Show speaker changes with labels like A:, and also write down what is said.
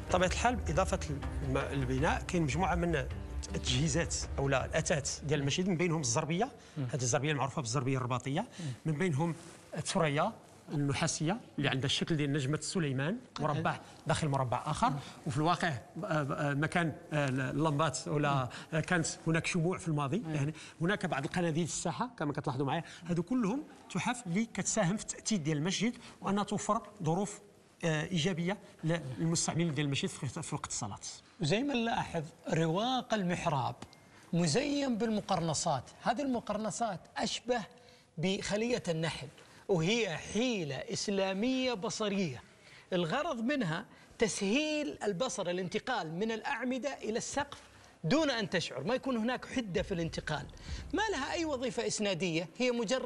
A: بطبيعه الحال باضافه البناء كاين مجموعه من التجهيزات او لا الاثاث ديال المسجد، من بينهم الزربيه، هذه الزربيه المعروفه بالزربيه الرباطيه، من بينهم الثريا النحاسيه اللي عندها الشكل ديال نجمه سليمان، مربع داخل مربع اخر، وفي الواقع مكان اللمبات ولا كانت هناك شموع في الماضي، يعني هناك بعض القناديل في الساحه كما كتلاحظوا معايا، هذو كلهم تحف اللي كتساهم في التاكيد ديال المسجد وانها توفر ظروف ايجابيه للمستعملين ديال المسجد في وقت الصلاه.
B: وزي ما نلاحظ رواق المحراب مزين بالمقرنصات، هذه المقرنصات أشبه بخلية النحل، وهي حيلة إسلامية بصرية الغرض منها تسهيل البصر، الانتقال من الأعمدة إلى السقف دون أن تشعر، ما يكون هناك حدة في الانتقال، ما لها أي وظيفة إسنادية، هي مجرد